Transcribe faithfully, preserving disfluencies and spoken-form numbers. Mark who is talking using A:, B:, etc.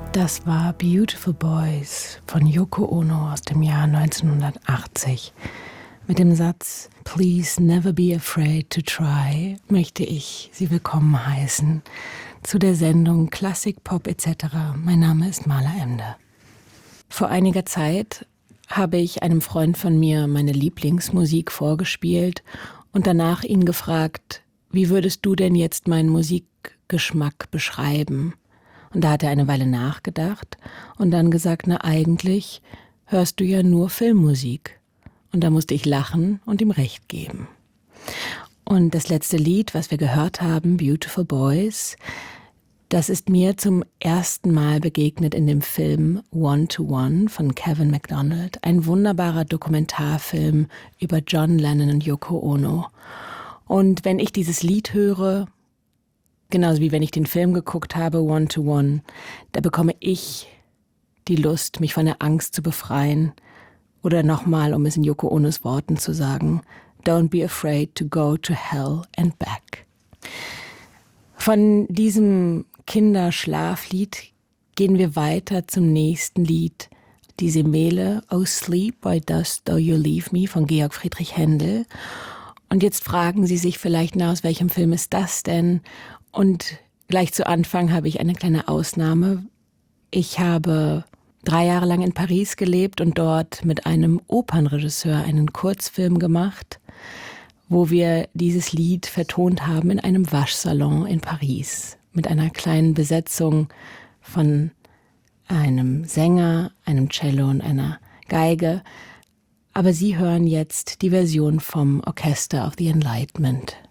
A: Das war Beautiful Boys von Yoko Ono aus dem Jahr neunzehnhundertachtzig. Mit dem Satz "Please never be afraid to try" möchte ich Sie willkommen heißen zu der Sendung Klassik, Pop et cetera. Mein Name ist Maler Emde. Vor einiger Zeit habe ich einem Freund von mir meine Lieblingsmusik vorgespielt und danach ihn gefragt, wie würdest du denn jetzt meinen Musikgeschmack beschreiben? Und da hat er eine Weile nachgedacht und dann gesagt, na eigentlich hörst du ja nur Filmmusik. Und da musste ich lachen und ihm recht geben. Und das letzte Lied, was wir gehört haben, Beautiful Boys, das ist mir zum ersten Mal begegnet in dem Film One to One von Kevin MacDonald. Ein wunderbarer Dokumentarfilm über John Lennon und Yoko Ono. Und wenn ich dieses Lied höre, genauso wie wenn ich den Film geguckt habe, One to One, da bekomme ich die Lust, mich von der Angst zu befreien. Oder nochmal, um es in Yoko Onos Worten zu sagen, Don't be afraid to go to hell and back. Von diesem Kinderschlaflied gehen wir weiter zum nächsten Lied. Die Semele, Oh Sleep, Why Dost Thou You Leave Me von Georg Friedrich Händel. Und jetzt fragen Sie sich vielleicht, na, aus welchem Film ist das denn? Und gleich zu Anfang habe ich eine kleine Ausnahme. Ich habe drei Jahre lang in Paris gelebt und dort mit einem Opernregisseur einen Kurzfilm gemacht, wo wir dieses Lied vertont haben in einem Waschsalon in Paris mit einer kleinen Besetzung von einem Sänger, einem Cello und einer Geige. Aber Sie hören jetzt die Version vom Orchester of the Enlightenment.